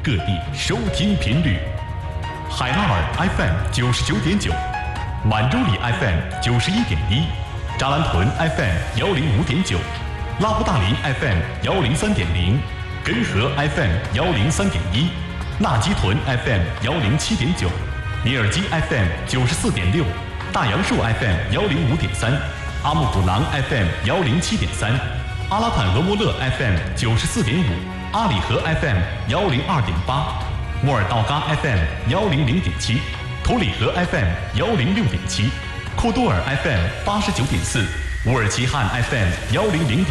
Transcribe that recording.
各地收听频率：海拉尔 FM 99.9，满洲里 FM 91.1，扎兰屯 FM 105.9，拉布大林 FM 103.0，根河 FM 103.1，纳基屯 FM 107.9，尼尔基 FM 94.6，大杨树 FM 105.3，阿木古囊 FM 107.3，阿拉坦俄莫勒 FM 94.5，阿里河 FM 102.8，莫尔道嘎 FM 100.7，图里河 FM 106.7，库多尔 FM 89.4，乌尔齐汉 FM 100.。